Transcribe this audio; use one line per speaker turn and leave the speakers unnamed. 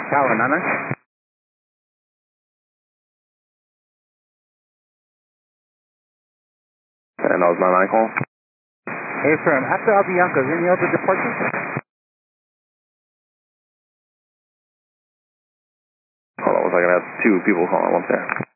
Tower 99.
And that was 99 call.
Hey, firm. After Avianca, is there any other departures?
Hold on one second, I have two people calling once there.